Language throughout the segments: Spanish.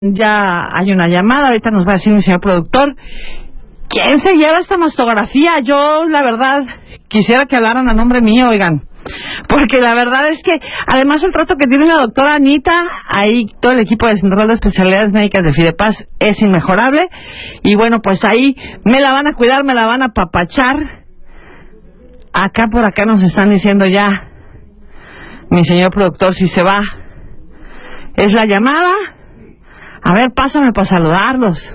Ya hay una llamada, ahorita nos va a decir mi señor productor. ¿Quién se lleva esta mastografía? Yo, la verdad, quisiera que hablaran a nombre mío, oigan. Porque la verdad es que, además el trato que tiene la doctora Anita, ahí todo el equipo de Central de Especialidades Médicas de Fidepaz es inmejorable. Y bueno, pues ahí me la van a cuidar, me la van a apapachar. Acá por acá nos están diciendo ya, mi señor productor, si se va. ¿Es la llamada? A ver, pásame para saludarlos.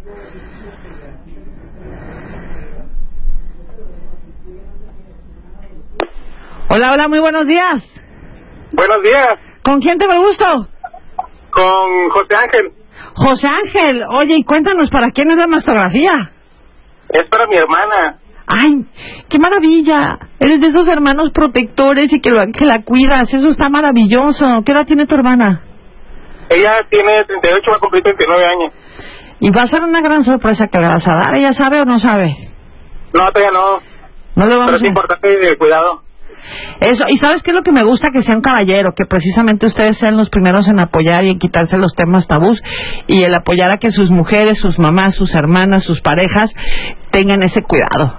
Hola, hola, muy buenos días. Buenos días. ¿Con quién te me gusto? Con José Ángel. José Ángel, oye, y cuéntanos, ¿para quién es la mastografía? Es para mi hermana. ¡Ay, qué maravilla! Eres de esos hermanos protectores y que la cuidas, eso está maravilloso. ¿Qué edad tiene tu hermana? Ella tiene 38, va a cumplir 39 años. Y va a ser una gran sorpresa que le vas a dar. ¿Ella sabe o no sabe? No, todavía no. No le vamos Pero es importante cuidado. Eso, y ¿sabes qué es lo que me gusta? Que sea un caballero, que precisamente ustedes sean los primeros en apoyar y en quitarse los temas tabús, y el apoyar a que sus mujeres, sus mamás, sus hermanas, sus parejas tengan ese cuidado.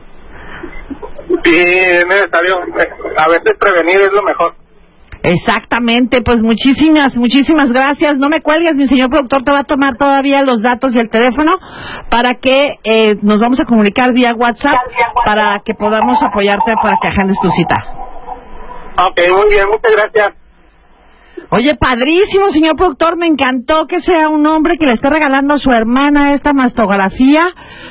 Sí, es necesario. A veces prevenir es lo mejor. Exactamente, pues muchísimas gracias. No me cuelgues, mi señor productor te va a tomar todavía los datos y el teléfono para que nos vamos a comunicar vía WhatsApp para que podamos apoyarte para que agendes tu cita. Ok, muy bien, muchas gracias. Oye, padrísimo, señor productor, me encantó que sea un hombre que le esté regalando a su hermana esta mastografía,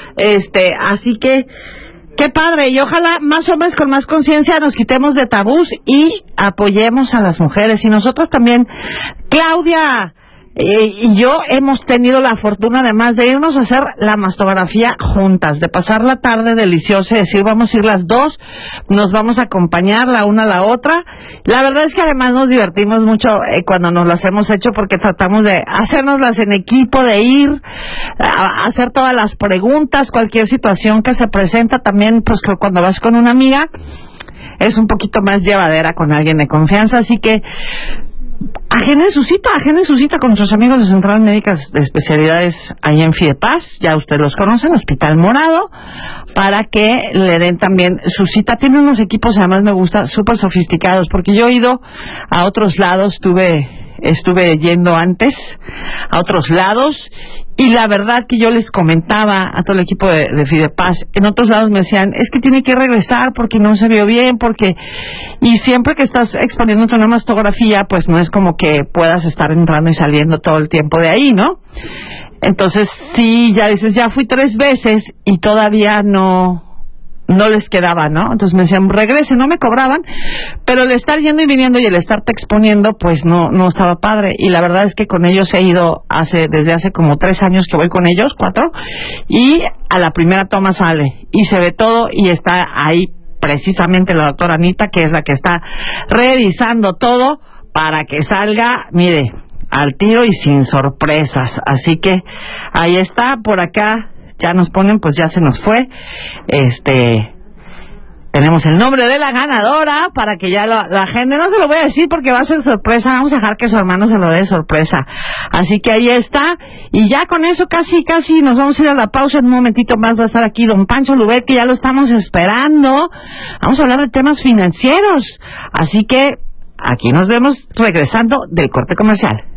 así que qué padre, y ojalá más hombres con más conciencia nos quitemos de tabús y apoyemos a las mujeres. Y nosotros también, Claudia y yo hemos tenido la fortuna además de irnos a hacer la mastografía juntas, de pasar la tarde deliciosa y decir vamos a ir las dos, nos vamos a acompañar la una a la otra. La verdad es que además nos divertimos mucho cuando nos las hemos hecho porque tratamos de hacernoslas en equipo, de ir a hacer todas las preguntas, cualquier situación que se presenta también, pues que cuando vas con una amiga es un poquito más llevadera con alguien de confianza, así que agenden su cita con nuestros amigos de Central Médicas de Especialidades ahí en Fidepaz, ya ustedes los conocen, Hospital Morado, para que le den también su cita. Tienen unos equipos, además me gusta, súper sofisticados, porque yo he ido a otros lados, estuve yendo antes a otros lados, y la verdad que yo les comentaba a todo el equipo de Fidepaz, en otros lados me decían, es que tiene que regresar porque no se vio bien, y siempre que estás exponiéndote una mastografía, pues no es como que puedas estar entrando y saliendo todo el tiempo de ahí, ¿no? Entonces, sí, ya dices, ya fui 3 veces y todavía no les quedaba, ¿no? Entonces me decían, regrese, no me cobraban, pero el estar yendo y viniendo y el estarte exponiendo, pues no estaba padre. Y la verdad es que con ellos he ido desde hace como 3 años que voy con ellos, 4, y a la primera toma sale, y se ve todo, y está ahí precisamente la doctora Anita, que es la que está revisando todo para que salga, mire, al tiro y sin sorpresas. Así que ahí está, por acá ya nos ponen, pues ya se nos fue. Tenemos el nombre de la ganadora para que ya la gente, no se lo voy a decir porque va a ser sorpresa, vamos a dejar que su hermano se lo dé sorpresa. Así que ahí está, y ya con eso casi nos vamos a ir a la pausa. En un momentito más va a estar aquí don Pancho Lubet, que ya lo estamos esperando. Vamos a hablar de temas financieros, así que aquí nos vemos regresando del corte comercial.